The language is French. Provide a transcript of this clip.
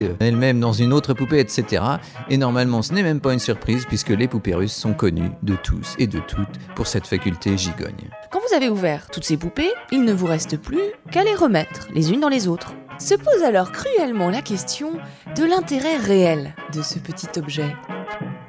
elle-même dans une autre poupée, etc. Et normalement, ce n'est même pas une surprise puisque les poupées russes sont connues de tous et de toutes pour cette faculté gigogne. Quand vous avez ouvert toutes ces poupées, il ne vous reste plus qu'à les remettre les unes dans les autres. Se pose alors cruellement la question de l'intérêt réel de ce petit objet.